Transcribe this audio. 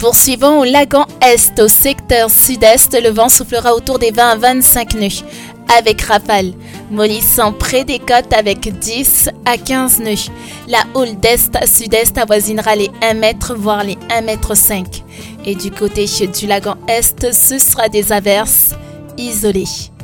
Poursuivons au lagon Est, au secteur sud-est, le vent soufflera autour des 20 à 25 nœuds, avec rafale, mollissant près des côtes avec 10 à 15 nœuds. La houle d'est à sud-est avoisinera les 1 mètre, voire les 1 mètre 5. Et du côté du lagon Est, ce sera des averses isolées.